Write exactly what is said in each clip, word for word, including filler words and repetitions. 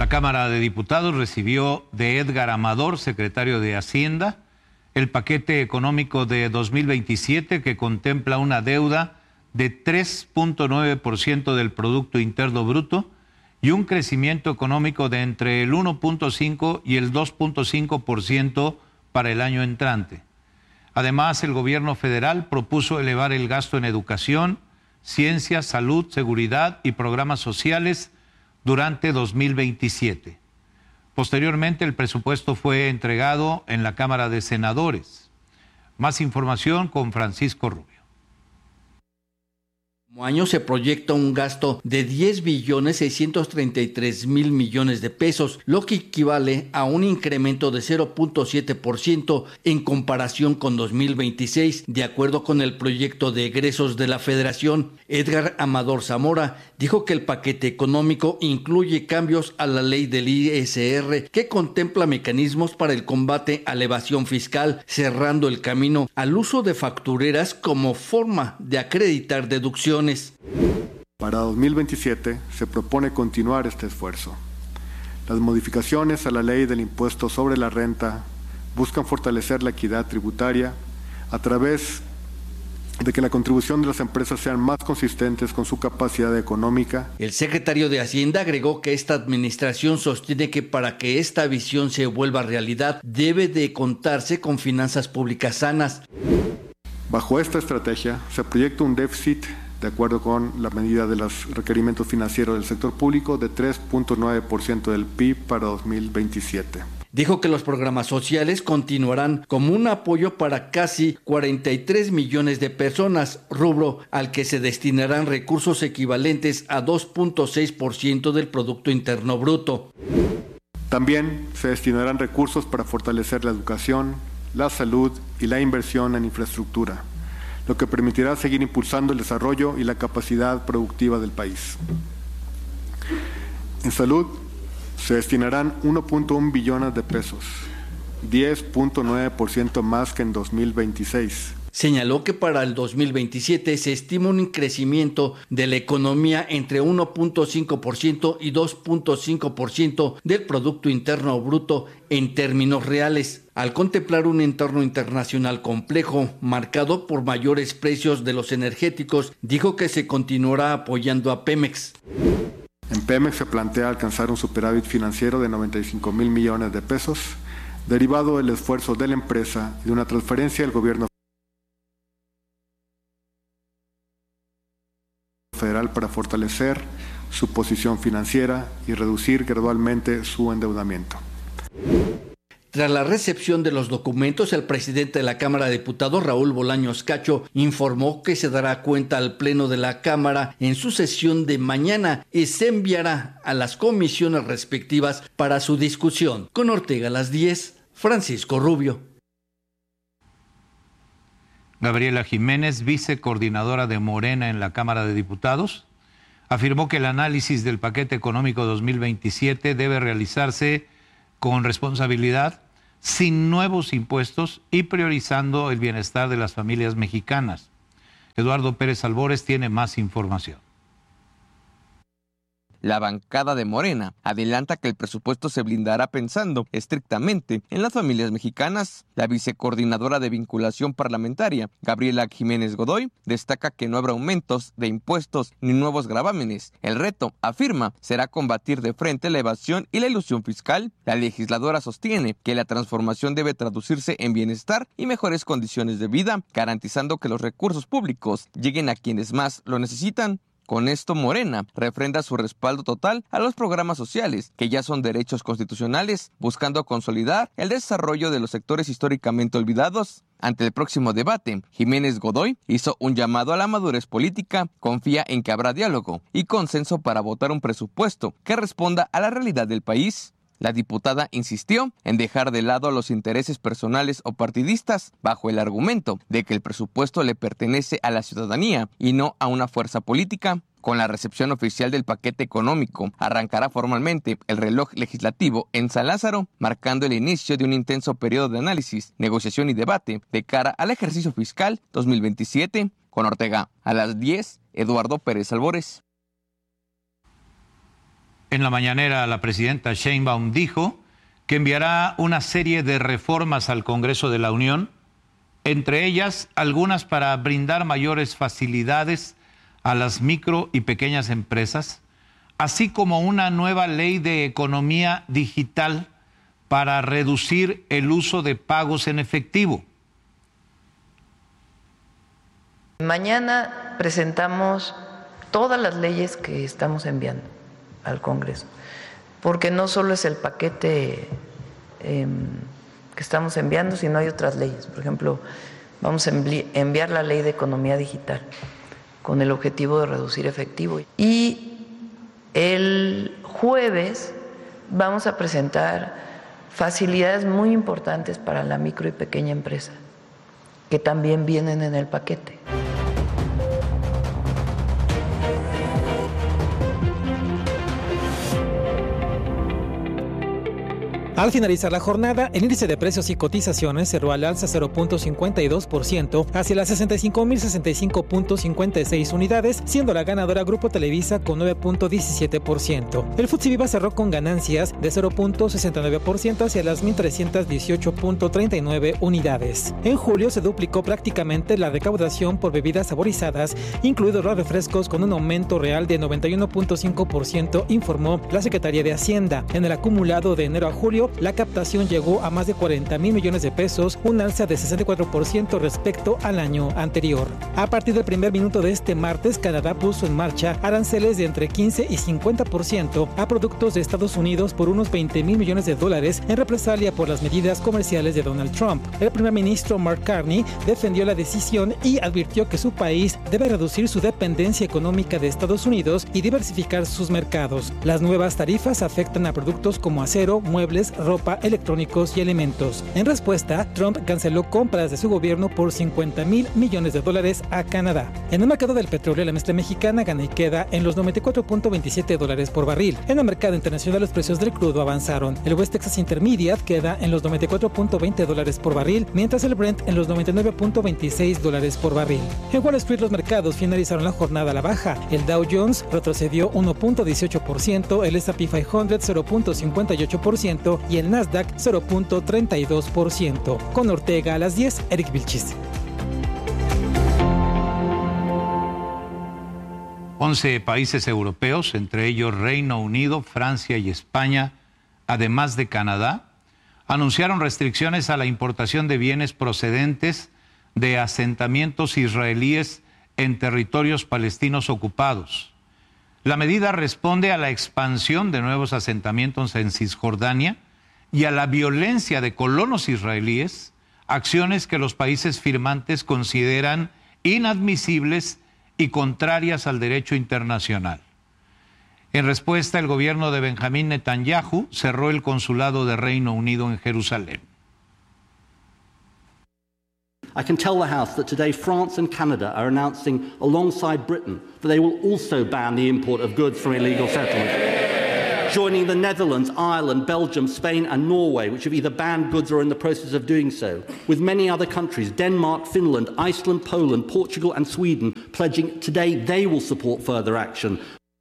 Cámara de Diputados recibió de Edgar Amador, secretario de Hacienda, el paquete económico de dos mil veintisiete que contempla una deuda de tres punto nueve por ciento del Producto Interno Bruto y un crecimiento económico de entre el uno punto cinco y el dos punto cinco por ciento para el año entrante. Además, el gobierno federal propuso elevar el gasto en educación, ciencia, salud, seguridad y programas sociales durante dos mil veintisiete. Posteriormente, el presupuesto fue entregado en la Cámara de Senadores. Más información con Francisco Rubio. Como año se proyecta un gasto de diez billones seiscientos treinta y tres mil millones de pesos, lo que equivale a un incremento de cero punto siete por ciento en comparación con dos mil veintiséis, de acuerdo con el proyecto de egresos de la Federación. Edgar Amador Zamora dijo que el paquete económico incluye cambios a la ley del I S R que contempla mecanismos para el combate a la evasión fiscal, cerrando el camino al uso de factureras como forma de acreditar deducciones. Para dos mil veintisiete se propone continuar este esfuerzo. Las modificaciones a la ley del impuesto sobre la renta buscan fortalecer la equidad tributaria a través de que la contribución de las empresas sean más consistentes con su capacidad económica. El secretario de Hacienda agregó que esta administración sostiene que para que esta visión se vuelva realidad debe de contarse con finanzas públicas sanas. Bajo esta estrategia se proyecta un déficit de acuerdo con la medida de los requerimientos financieros del sector público de tres punto nueve por ciento del P I B para dos mil veintisiete. Dijo que los programas sociales continuarán como un apoyo para casi cuarenta y tres millones de personas, rubro al que se destinarán recursos equivalentes a dos punto seis por ciento del Producto Interno Bruto. También se destinarán recursos para fortalecer la educación, la salud y la inversión en infraestructura, lo que permitirá seguir impulsando el desarrollo y la capacidad productiva del país. En salud se destinarán uno punto uno billones de pesos, diez punto nueve por ciento más que en dos mil veintiséis. Señaló que para el dos mil veintisiete se estima un crecimiento de la economía entre uno punto cinco por ciento y dos punto cinco por ciento del Producto Interno Bruto en términos reales, al contemplar un entorno internacional complejo, marcado por mayores precios de los energéticos. Dijo que se continuará apoyando a Pemex. En Pemex se plantea alcanzar un superávit financiero de noventa y cinco mil millones de pesos, derivado del esfuerzo de la empresa y de una transferencia del gobierno federal para fortalecer su posición financiera y reducir gradualmente su endeudamiento. Tras la recepción de los documentos, el presidente de la Cámara de Diputados, Raúl Bolaños Cacho, informó que se dará cuenta al Pleno de la Cámara en su sesión de mañana y se enviará a las comisiones respectivas para su discusión. Con Ortega a las diez, Francisco Rubio. Gabriela Jiménez, vicecoordinadora de Morena en la Cámara de Diputados, afirmó que el análisis del paquete económico dos mil veintisiete debe realizarse con responsabilidad, sin nuevos impuestos y priorizando el bienestar de las familias mexicanas. Eduardo Pérez Albores tiene más información. La bancada de Morena adelanta que el presupuesto se blindará pensando estrictamente en las familias mexicanas. La vicecoordinadora de vinculación parlamentaria, Gabriela Jiménez Godoy, destaca que no habrá aumentos de impuestos ni nuevos gravámenes. El reto, afirma, será combatir de frente la evasión y la elusión fiscal. La legisladora sostiene que la transformación debe traducirse en bienestar y mejores condiciones de vida, garantizando que los recursos públicos lleguen a quienes más lo necesitan. Con esto, Morena refrenda su respaldo total a los programas sociales, que ya son derechos constitucionales, buscando consolidar el desarrollo de los sectores históricamente olvidados. Ante el próximo debate, Jiménez Godoy hizo un llamado a la madurez política, confía en que habrá diálogo y consenso para votar un presupuesto que responda a la realidad del país. La diputada insistió en dejar de lado los intereses personales o partidistas bajo el argumento de que el presupuesto le pertenece a la ciudadanía y no a una fuerza política. Con la recepción oficial del paquete económico, arrancará formalmente el reloj legislativo en San Lázaro, marcando el inicio de un intenso periodo de análisis, negociación y debate de cara al ejercicio fiscal dos mil veintisiete. Con Ortega, a las diez, Eduardo Pérez Albores. En la mañanera, la presidenta Sheinbaum dijo que enviará una serie de reformas al Congreso de la Unión, entre ellas algunas para brindar mayores facilidades a las micro y pequeñas empresas, así como una nueva ley de economía digital para reducir el uso de pagos en efectivo. Mañana presentamos todas las leyes que estamos enviando al Congreso, porque no solo es el paquete eh, que estamos enviando, sino hay otras leyes. Por ejemplo, vamos a enviar la ley de economía digital con el objetivo de reducir efectivo. Y el jueves vamos a presentar facilidades muy importantes para la micro y pequeña empresa, que también vienen en el paquete. Al finalizar la jornada, el índice de precios y cotizaciones cerró al alza cero punto cincuenta y dos por ciento hacia las sesenta y cinco mil sesenta y cinco punto cincuenta y seis unidades, siendo la ganadora Grupo Televisa con nueve punto diecisiete por ciento. El F T S E Viva cerró con ganancias de cero punto sesenta y nueve por ciento hacia las mil trescientos dieciocho punto treinta y nueve unidades. En julio se duplicó prácticamente la recaudación por bebidas saborizadas, incluidos los refrescos, con un aumento real de noventa y uno punto cinco por ciento, informó la Secretaría de Hacienda. En el acumulado de enero a julio, la captación llegó a más de cuarenta mil millones de pesos, un alza de sesenta y cuatro por ciento respecto al año anterior. A partir del primer minuto de este martes, Canadá puso en marcha aranceles de entre quince y cincuenta por ciento a productos de Estados Unidos por unos veinte mil millones de dólares en represalia por las medidas comerciales de Donald Trump. El primer ministro Mark Carney defendió la decisión y advirtió que su país debe reducir su dependencia económica de Estados Unidos y diversificar sus mercados. Las nuevas tarifas afectan a productos como acero, muebles, ropa, electrónicos y alimentos. En respuesta, Trump canceló compras de su gobierno por cincuenta mil millones de dólares a Canadá. En el mercado del petróleo, la mezcla mexicana gana y queda en los noventa y cuatro punto veintisiete dólares por barril. En el mercado internacional, los precios del crudo avanzaron. El West Texas Intermediate queda en los noventa y cuatro punto veinte dólares por barril, mientras el Brent en los noventa y nueve punto veintiséis dólares por barril. En Wall Street, los mercados finalizaron la jornada a la baja. El Dow Jones retrocedió uno punto dieciocho por ciento, el S and P quinientos cero punto cincuenta y ocho por ciento y el Nasdaq cero punto treinta y dos por ciento. Con Ortega a las diez, Eric Vilchis. once países europeos, entre ellos Reino Unido, Francia y España, además de Canadá, anunciaron restricciones a la importación de bienes procedentes de asentamientos israelíes en territorios palestinos ocupados. La medida responde a la expansión de nuevos asentamientos en Cisjordania y a la violencia de colonos israelíes, acciones que los países firmantes consideran inadmisibles y contrarias al derecho internacional. En respuesta, el gobierno de Benjamín Netanyahu cerró el consulado de Reino Unido en Jerusalén. I can tell the House that today France and Canada are announcing alongside Britain that they will also ban the import of goods from illegal settlements, joining the Netherlands, Ireland, Belgium, Spain and Norway, which have either banned goods or are in the process of doing so, with many other countries, Denmark, Finland, Iceland, Poland, Portugal and Sweden, pledging today they will support further action.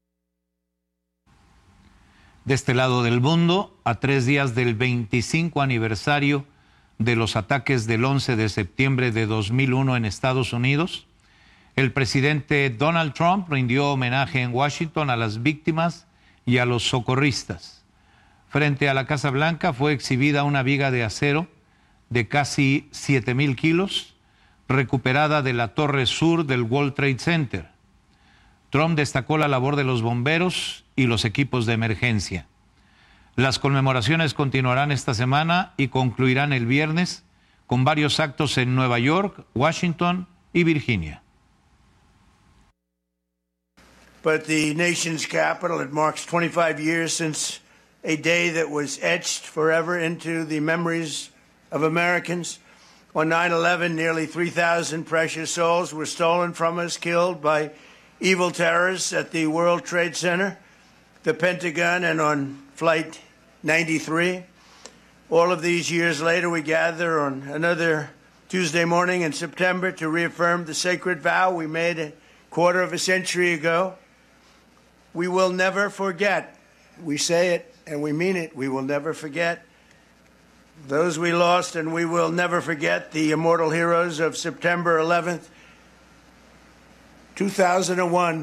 De este lado del mundo, a tres días del veinticinco aniversario de los ataques del once de septiembre de dos mil uno en Estados Unidos, el presidente Donald Trump rindió homenaje en Washington a las víctimas y a los socorristas. Frente a la Casa Blanca fue exhibida una viga de acero de casi siete mil kilos, recuperada de la torre sur del World Trade Center. Trump destacó la labor de los bomberos y los equipos de emergencia. Las conmemoraciones continuarán esta semana y concluirán el viernes con varios actos en Nueva York, Washington y Virginia. But the nation's capital, it marks twenty-five years since a day that was etched forever into the memories of Americans. On nine eleven, nearly three thousand precious souls were stolen from us, killed by evil terrorists at the World Trade Center, the Pentagon, and on Flight ninety-three. All of these years later, we gather on another Tuesday morning in September to reaffirm the sacred vow we made a quarter of a century ago. We will never forget we say it and we mean it. We will never forget those we lost, and we will never forget the immortal heroes of September eleventh, two thousand one.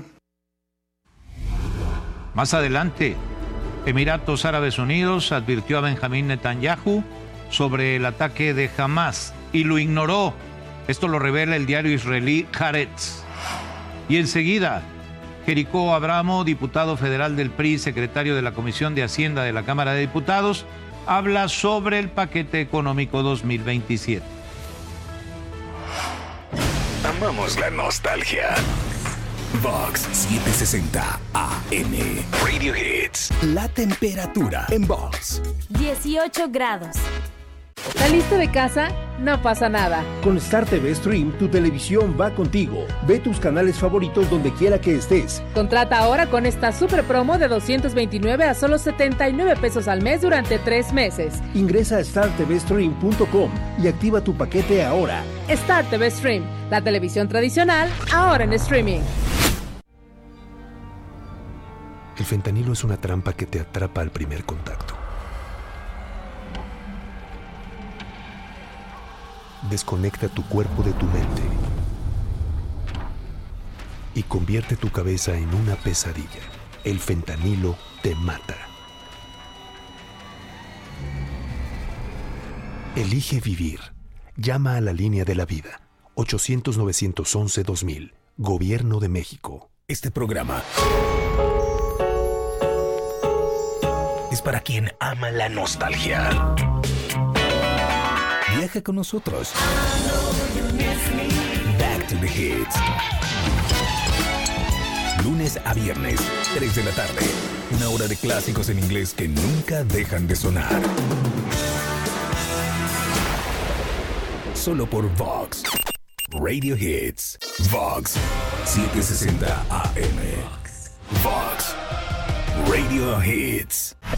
Más adelante, Emiratos Árabes Unidos advirtió a Benjamín Netanyahu sobre el ataque de Hamás y lo ignoró. Esto lo revela el diario israelí Haaretz. Y enseguida, Jericó Abramo, diputado federal del P R I, secretario de la Comisión de Hacienda de la Cámara de Diputados, habla sobre el paquete económico dos mil veintisiete. Amamos la nostalgia. Vox setecientos sesenta A M. Radio Hits. La temperatura en Vox. dieciocho grados. ¿Saliste de casa? No pasa nada. Con Star T V Stream, tu televisión va contigo. Ve tus canales favoritos donde quiera que estés. Contrata ahora con esta super promo de doscientos veintinueve a solo setenta y nueve pesos al mes durante tres meses. Ingresa a star t v stream punto com y activa tu paquete ahora. Star T V Stream, la televisión tradicional, ahora en streaming. El fentanilo es una trampa que te atrapa al primer contacto. Desconecta tu cuerpo de tu mente y convierte tu cabeza en una pesadilla. El fentanilo te mata. Elige vivir. Llama a la línea de la vida. ochocientos, novecientos once, dos mil. Gobierno de México. Este programa es para quien ama la nostalgia. Viaja con nosotros. Back to the Hits. Lunes a viernes, tres de la tarde. Una hora de clásicos en inglés que nunca dejan de sonar. Solo por Vox. Radio Hits. Vox setecientos sesenta A M. Vox. Radio Hits.